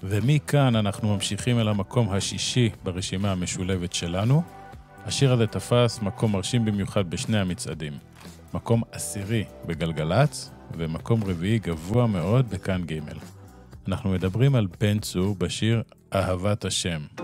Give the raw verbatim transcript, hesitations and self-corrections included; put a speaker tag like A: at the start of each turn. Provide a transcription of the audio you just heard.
A: ומכאן אנחנו ממשיכים אל המקום השישי ברשימה המשולבת שלנו. השיר הזה תפס מקום מרשים במיוחד בשני המצעדים. מקום עשירי בגלגלץ, ומקום רביעי גבוה מאוד בכאן ג'. אנחנו מדברים על בן צור בשיר אהבת השם.